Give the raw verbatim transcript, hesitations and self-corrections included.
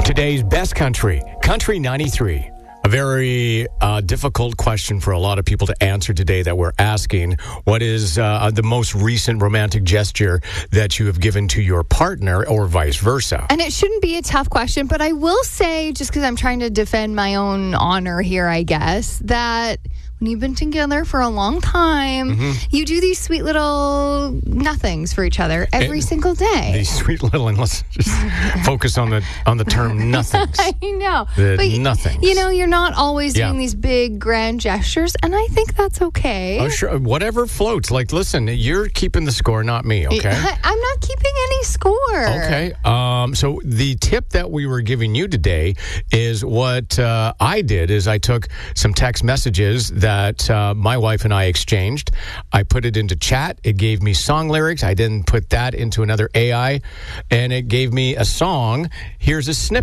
Today's best country, Country ninety-three. A very uh, difficult question for a lot of people to answer today that we're asking. What is uh, the most recent romantic gesture that you have given to your partner or vice versa? And it shouldn't be a tough question, but I will say, just because I'm trying to defend my own honor here, I guess, that when you've been together for a long time, mm-hmm. you do these sweet little nothings for each other every and single day. These sweet little, and let's just focus on the on the term nothings. I know. The but, nothings. You know, you're not always yeah. doing these big grand gestures, and I think that's okay. Oh, sure. Whatever floats. Like, listen, you're keeping the score, not me, okay? I, I'm not keeping any score. Okay. Um, so the tip that we were giving you today is what uh, I did is I took some text messages that uh, my wife and I exchanged. I put it into chat. It gave me song lyrics. I didn't put that into another A I, and it gave me a song. Here's a snippet.